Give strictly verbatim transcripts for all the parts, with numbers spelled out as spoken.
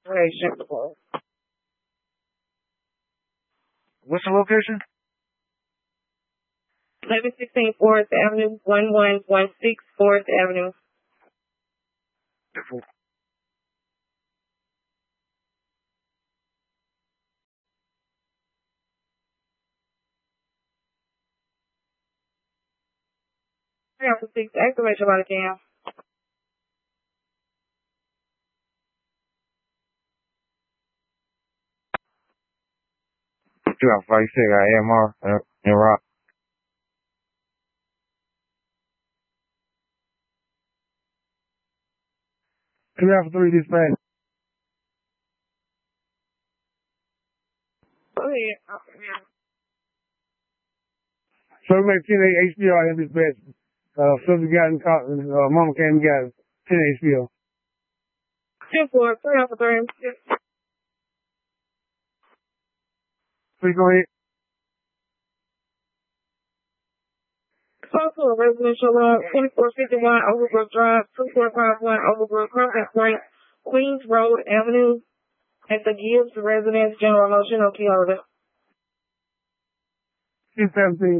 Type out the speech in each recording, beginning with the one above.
Location. What's the location? eleven sixteen Forest Avenue, one one one six Forest Avenue. three oh six, activate your body cam. two out five six, I A M R uh, in Rock. two out three dispatch. Go ahead. Oh, yeah. So we make ten H B O in dispatch. Uh, sister got in caught, uh, mama came and got ten H B O. Two four, three alpha three. Please go ahead. Close to a residential loan, twenty-four fifty-one Overbrook Drive, two four five one Overbrook, Crescent Point, Queens Road Avenue, at the Gibbs Residence, General Motion, Oklahoma. two seventeen.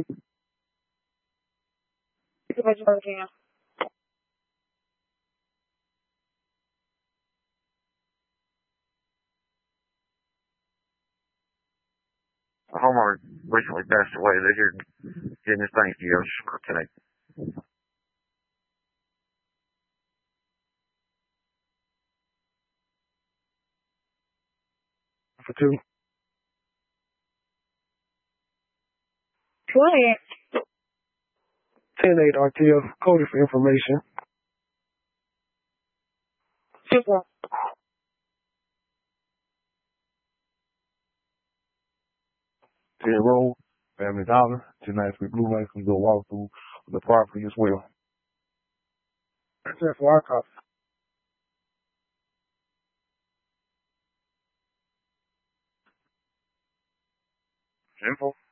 Activate your body cam. A homeowner recently passed away. They're here getting his things together today. For two. Go ahead. ten eight R T L, coded for information. Two four. ten road, family dollar, two ninety-three Blue Lights, can do a walkthrough of the property as well. That's it for our copy. Info.